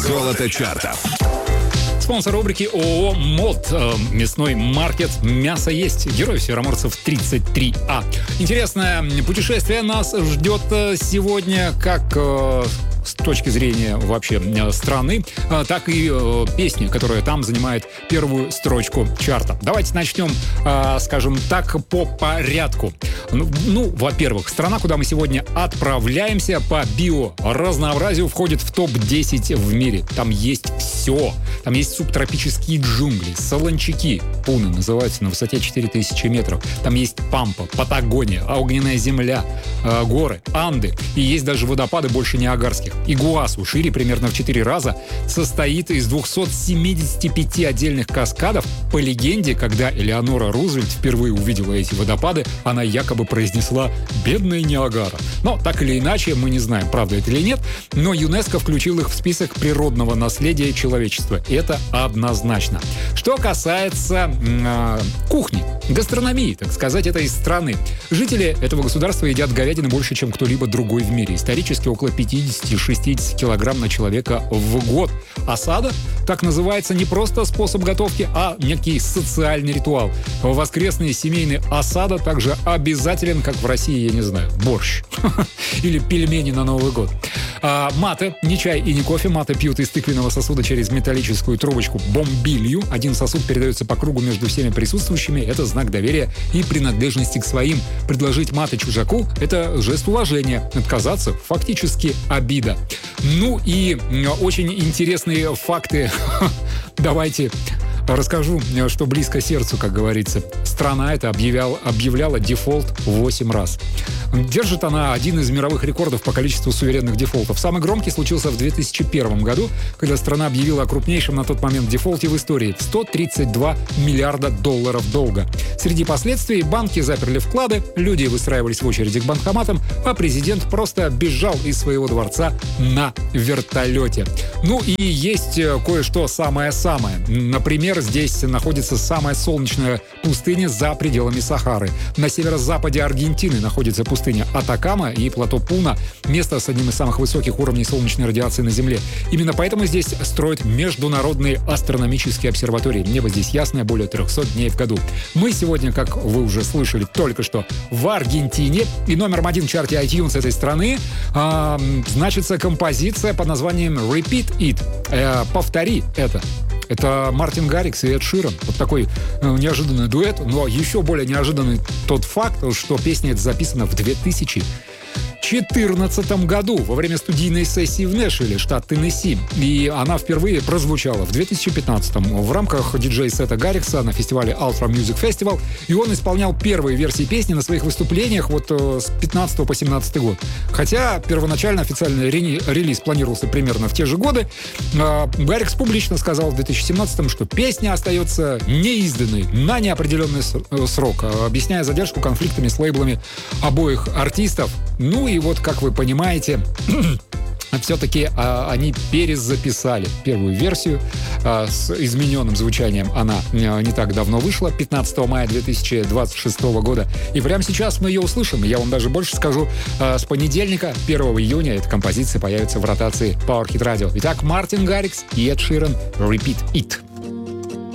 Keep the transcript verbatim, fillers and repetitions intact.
Золото чартов. Спонсор рубрики ООО «МОД». Мясной маркет «Мясо есть». Герой Североморцев тридцать три А. Интересное путешествие нас ждет сегодня, как с точки зрения вообще страны, так и песни, которая там занимает первую строчку чарта. Давайте начнем, скажем так, по порядку. Ну, ну, во-первых, страна, куда мы сегодня отправляемся по биоразнообразию, входит в топ десять в мире. Там есть все. Там есть субтропические джунгли, солончаки, пуны называются, на высоте четыре тысячи метров. Там есть пампа, Патагония, огненная земля, э, горы, Анды. И есть даже водопады больше Ниагарских. Игуасу, шире примерно в четыре раза, состоит из двухсот семидесяти пяти отдельных каскадов. По легенде, когда Элеонора Рузвельт впервые увидела эти водопады, она якобы произнесла «бедная Ниагара». Но так или иначе, мы не знаем, правда это или нет, но ЮНЕСКО включил их в список природного наследия человечества. Это однозначно. Что касается э, кухни, гастрономии, так сказать, этой страны. Жители этого государства едят говядины больше, чем кто-либо другой в мире. Исторически около пятьдесят-шестьдесят килограмм на человека в год. Осада, так называется, не просто способ готовки, а некий социальный ритуал. Воскресный семейный осада также обязателен, как в России, я не знаю, борщ. Или пельмени на Новый год. А, маты, не чай и не кофе. Маты пьют из тыквенного сосуда через металлическую трубочку бомбилью. Один сосуд передается по кругу между всеми присутствующими. Это знак доверия и принадлежности к своим. Предложить маты чужаку – это жест уважения. Отказаться – фактически обида. Ну и очень интересные факты. Давайте расскажу, что близко сердцу, как говорится. Страна эта объявляла, объявляла дефолт восемь раз. Держит она один из мировых рекордов по количеству суверенных дефолтов. Самый громкий случился в две тысячи первом году, когда страна объявила о крупнейшем на тот момент дефолте в истории – сто тридцать два миллиарда долларов долга. Среди последствий банки заперли вклады, люди выстраивались в очереди к банкоматам, а президент просто бежал из своего дворца на вертолете. Ну и есть кое-что самое-самое. Например, здесь находится самая солнечная пустыня за пределами Сахары. На северо-западе Аргентины находится пустыня Атакама и плато Пуна, место с одним из самых высоких уровней солнечной радиации на Земле. Именно поэтому здесь строят международные астрономические обсерватории. Небо здесь ясное более трехсот дней в году. Мы сегодня, как вы уже слышали только что, в Аргентине. И номером один в чарте iTunes этой страны э, значится композиция под названием «Repeat It». Э, «Повтори это». Это Мартин Гаррикс и Эд Ширан. Вот такой э, неожиданный дуэт. Но еще более неожиданный тот факт, что песня эта записана в две тысячи четырнадцатом году во время студийной сессии в Нэшвилле, штат Теннесси. И она впервые прозвучала в две тысячи пятнадцатом в рамках диджей-сета Гаррикса на фестивале Ultra Music Festival. И он исполнял первые версии песни на своих выступлениях вот с пятнадцатого по семнадцатый год. Хотя первоначально официальный релиз планировался примерно в те же годы. Гаррикс публично сказал в две тысячи семнадцатом, что песня остается неизданной на неопределенный срок, объясняя задержку конфликтами с лейблами обоих артистов. Ну и вот, как вы понимаете, все-таки а, они перезаписали первую версию а, с измененным звучанием. Она а, не так давно вышла, пятнадцатого мая две тысячи двадцать шестого года. И прямо сейчас мы ее услышим. Я вам даже больше скажу, а, с понедельника, первого июня, эта композиция появится в ротации Power Hit Radio. Итак, Мартин Гаррикс и Эд Ширан, «Repeat It».